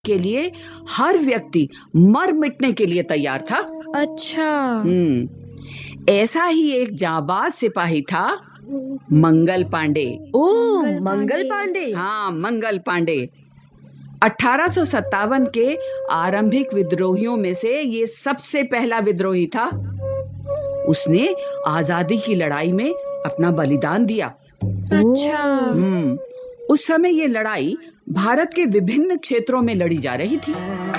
के लिए हर व्यक्ति मर मिटने के लिए तैयार था। अच्छा। ऐसा ही एक जाबाज सिपाही था मंगल पांडे। ओह, मंगल पांडे। हाँ, मंगल पांडे 1857 के आरंभिक विद्रोहियों में से ये सबसे पहला विद्रोही था। उसने आजादी की लड़ाई में अपना बलिदान दिया। अच्छा। उस समय ये लड़ाई भारत के विभिन्न क्षेत्रों में लड़ी जा रही थी।